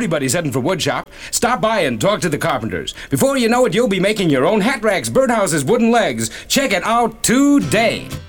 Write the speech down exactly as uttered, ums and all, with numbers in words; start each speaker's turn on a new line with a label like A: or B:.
A: everybody's heading for woodshop. Stop by and talk to the carpenters. Before you know it, you'll be making your own hat racks, birdhouses, wooden legs. Check it out today.